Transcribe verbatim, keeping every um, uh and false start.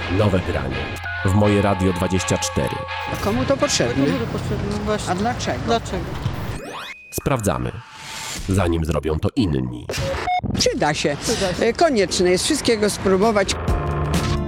Nowe granie. W Moje Radio dwadzieścia cztery. A komu to potrzebne? Komu to potrzebne? Właśnie. A dlaczego? Dlaczego? Sprawdzamy, zanim zrobią to inni. Przyda się. Przyda się. Konieczne jest wszystkiego spróbować.